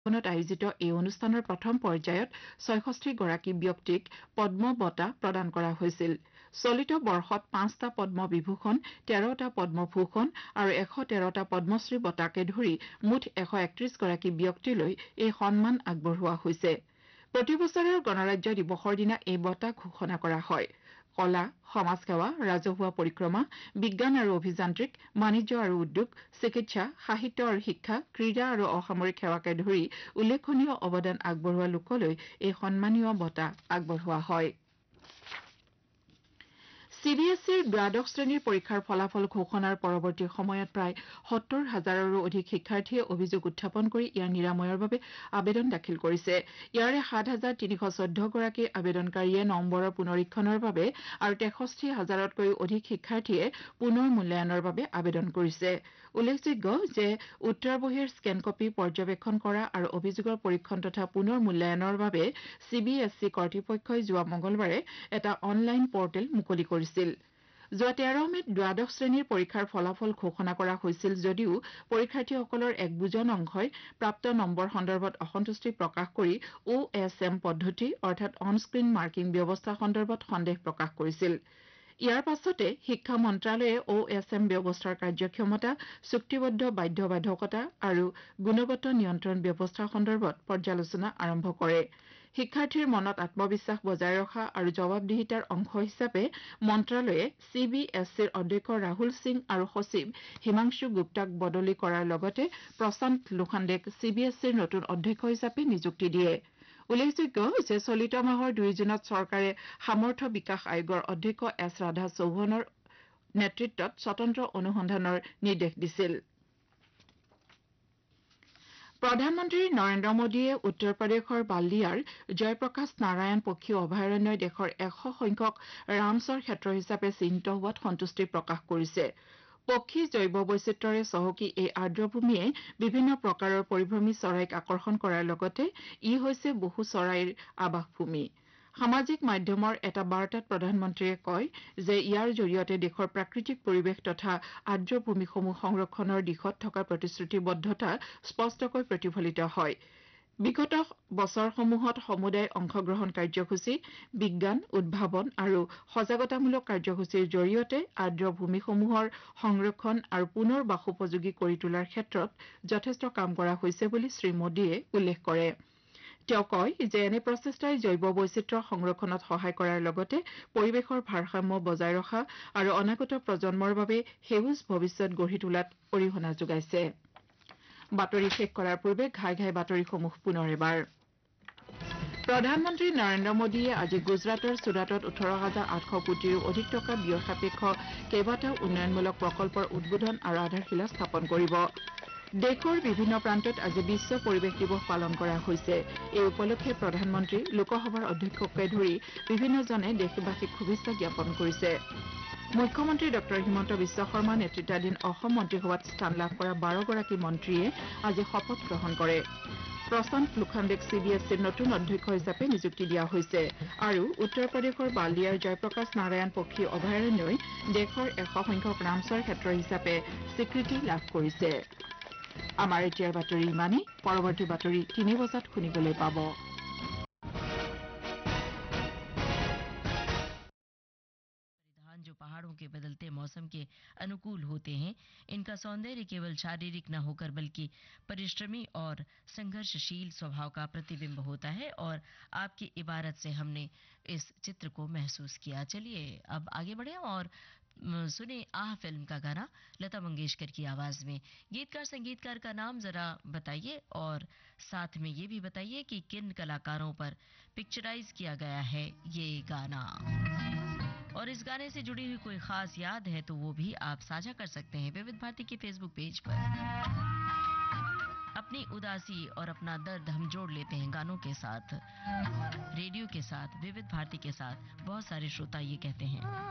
ত আয়োজিত এই অনুষ্ঠানৰ প্ৰথম পৰ্যায়ত ৬৬ গৰাকী ব্যক্তিক পদ্ম বঁটা প্ৰদান কৰা হৈছিল। চলিত বৰ্ষত ৫টা পদ্ম বিভূষণ, ১৩টা পদ্মভূষণ আৰু ১১৩টা পদ্মশ্ৰী বঁটাকে ধৰি মুঠ ১৩১ গৰাকী ব্যক্তিলৈ এই সন্মান আগবঢ়োৱা হৈছে। প্ৰতি বছৰৰ গণৰাজ্য দিৱসৰ দিনা এই বঁটা ঘোষণা কৰা হয়। কলা, সমাজসেৱা, ৰাজহুৱা পৰিক্ৰমা, বিজ্ঞান আৰু অভিযান্ত্ৰিক, বাণিজ্য আৰু উদ্যোগ, চিকিৎসা, সাহিত্য আৰু শিক্ষা, ক্ৰীড়া আৰু অসামৰিক সেৱাকে ধৰি উল্লেখনীয় অৱদান আগবঢ়োৱা লোকলৈ এই সন্মানীয় বঁটা আগবঢ়োৱা হয়। CBSEৰ দ্বাদশ শ্ৰেণীৰ পৰীক্ষাৰ ফলাফল ঘোষণাৰ পৰৱৰ্তী সময়ত প্ৰায় ৭০,০০০ৰো অধিক শিক্ষাৰ্থীয়ে অভিযোগ উত্থাপন কৰি ইয়াৰ নিৰাময়ৰ বাবে আবেদন দাখিল কৰিছে। ইয়াৰে ৭,৩১৪ গৰাকী আবেদনকাৰীয়ে নম্বৰৰ পুনৰীক্ষণৰ বাবে আৰু ৬৩,০০০তকৈও অধিক শিক্ষাৰ্থীয়ে পুনৰ মূল্যায়নৰ বাবে আবেদন কৰিছে। উল্লেখযোগ্য যে উত্তৰ বহীৰ স্কেন কপি পৰ্যবেক্ষণ কৰা আৰু অভিযোগৰ পৰীক্ষণ তথা পুনৰ মূল্যায়নৰ বাবে CBSE কৰ্তৃপক্ষই যোৱা মঙলবাৰে এটা অনলাইন পৰ্টেল মুকলি কৰিছিল। যোৱা ১৩ মেত দ্বাদশ শ্ৰেণীৰ পৰীক্ষাৰ ফলাফল ঘোষণা কৰা হৈছিল যদিও পৰীক্ষাৰ্থীসকলৰ এক বুজন অংশই প্ৰাপ্ত নম্বৰ সন্দৰ্ভত অসন্তুষ্টি প্ৰকাশ কৰি OSM পদ্ধতি অৰ্থাৎ অন স্ক্ৰীন মাৰ্কিং ব্যৱস্থা সন্দৰ্ভত সন্দেহ প্ৰকাশ কৰিছিল। ইয়াৰ পাছতে শিক্ষা মন্ত্ৰালয়ে OSM ব্যৱস্থাৰ কাৰ্যক্ষমতা, চুক্তিবদ্ধ বাধ্যবাধকতা আৰু গুণগত নিয়ন্ত্ৰণ ব্যৱস্থা সন্দৰ্ভত পৰ্যালোচনা আৰম্ভ কৰে। শিক্ষাৰ্থীৰ মনত আত্মবিশ্বাস বজাই ৰখা আৰু জবাবদিহিতাৰ অংশ হিচাপে মন্ত্ৰালয়ে CBSEৰ অধ্যক্ষ ৰাহুল সিং আৰু সচিব হিমাংশু গুপ্তাক বদলি কৰাৰ লগতে প্ৰশান্ত লোখাণ্ডেক CBSEৰ নতুন অধ্যক্ষ হিচাপে নিযুক্তি দিয়ে। উল্লেখযোগ্য যে চলিত মাহৰ ২ জুনত চৰকাৰে সামৰ্থ্য বিকাশ আয়োগৰ অধ্যক্ষ S ৰাধা চৌহানৰ নেতৃত্বত স্বতন্ত্ৰ অনুসন্ধানৰ নিৰ্দেশ দিছিল। প্ৰধানমন্ত্ৰী নৰেন্দ্ৰ মোদীয়ে উত্তৰ প্ৰদেশৰ বাল্দিয়াৰ জয়প্ৰকাশ নাৰায়ণ পক্ষী অভয়াৰণ্যই দেশৰ ১০০ সংখ্যক ৰামচৰ ক্ষেত্ৰ হিচাপে চিহ্নিত হোৱাত সন্তুষ্টি প্ৰকাশ কৰিছে। পক্ষী জৈৱ বৈচিত্ৰ্যৰে চহকী এই আৰ্দ্ৰভূমিয়ে বিভিন্ন প্ৰকাৰৰ পৰিভ্ৰমী চৰাইক আকৰ্ষণ কৰাৰ লগতে ই হৈছে বহু চৰাইৰ আৱাসভূমি। সামাজিক মাধ্যমৰ এটা বাৰ্তাত প্ৰধানমন্ত্ৰীয়ে কয় যে ইয়াৰ জৰিয়তে দেশৰ প্ৰাকৃতিক পৰিৱেশ তথা আৰ্দ্ৰভূমিসমূহ সংৰক্ষণৰ দিশত থকা প্ৰতিশ্ৰুতিবদ্ধতা স্পষ্টকৈ প্ৰতিফলিত হয়। বিগত বছৰসমূহত সমুদায় অংশগ্ৰহণ কাৰ্যসূচী, বিজ্ঞান, উদ্ভাৱন আৰু সজাগতামূলক কাৰ্যসূচীৰ জৰিয়তে আৰ্দ্ৰভূমিসমূহৰ সংৰক্ষণ আৰু পুনৰ বাসোপযোগী কৰি তোলাৰ ক্ষেত্ৰত যথেষ্ট কাম কৰা হৈছে বুলি শ্ৰীমোদীয়ে উল্লেখ কৰে। তেওঁ কয় যে এনে প্ৰচেষ্টাই জৈৱ বৈচিত্ৰ্য সংৰক্ষণত সহায় কৰাৰ লগতে পৰিৱেশৰ ভাৰসাম্য বজাই ৰখা আৰু অনাগত প্ৰজন্মৰ বাবে সেউজ ভৱিষ্যত গঢ়ি তোলাত অৰিহণা যোগাইছে। বাতৰি শেষ কৰাৰ পূৰ্বে ঘাই ঘাই বাতৰিসমূহ পুনৰ এবাৰ। প্ৰধানমন্ত্ৰী নৰেন্দ্ৰ মোদীয়ে আজি গুজৰাটৰ ছুৰাটত ১৮,৮০০ কোটিৰো অধিক টকা ব্যয় সাপেক্ষ কেইবাটাও উন্নয়নমূলক প্ৰকল্পৰ উদ্বোধন আৰু আধাৰশিলা স্থাপন কৰিব। দেশৰ বিভিন্ন প্ৰান্তত আজি বিশ্ব পৰিৱেশ দিৱস পালন কৰা হৈছে। এই উপলক্ষে প্ৰধানমন্ত্ৰী, লোকসভাৰ অধ্যক্ষকে ধৰি বিভিন্নজনে দেশবাসীক শুভেচ্ছা জ্ঞাপন কৰিছে। মুখ্যমন্ত্ৰী ডঃ হিমন্ত বিশ্ব শৰ্মা নেতৃত্বাধীন অসম মন্ত্ৰীসভাত স্থান লাভ কৰা ১২ গৰাকী মন্ত্ৰীয়ে আজি শপত গ্ৰহণ কৰে। প্ৰশান্ত লোখাণ্ডেক CBSEৰ নতুন অধ্যক্ষ হিচাপে নিযুক্তি দিয়া হৈছে আৰু উত্তৰ প্ৰদেশৰ বাল্দিয়াৰ জয়প্ৰকাশ নাৰায়ণ পক্ষী অভয়াৰণ্যই দেশৰ ১০০ সংখ্যক ৰামচৰ ক্ষেত্ৰ হিচাপে স্বীকৃতি লাভ কৰিছে। আমাৰ এতিয়াৰ বাতৰি ইমানেই। পৰৱৰ্তী বাতৰি ৩ বজাত শুনিবলৈ পাব। जो पहाड़ों के बदलते मौसम के अनुकूल होते हैं, इनका सौंदर्य केवल शारीरिक न होकर बल्कि परिश्रमी और संघर्षशील स्वभाव का प्रतिबिंब होता है और आपकी इबारत से हमने इस चित्र को महसूस किया। चलिए अब आगे बढ़े और सुने आह फिल्म का गाना लता मंगेशकर की आवाज में। गीतकार संगीतकार का नाम जरा बताइए और साथ में ये भी बताइए कि किन कलाकारों पर पिक्चराइज किया गया है ये गाना। और इस गाने से जुड़ी हुई कोई खास याद है तो वो भी आप साझा कर सकते हैं विविध भारती के फेसबुक पेज पर। अपनी उदासी और अपना दर्द हम जोड़ लेते हैं गानों के साथ, रेडियो के साथ, विविध भारती के साथ। बहुत सारे श्रोता ये कहते हैं।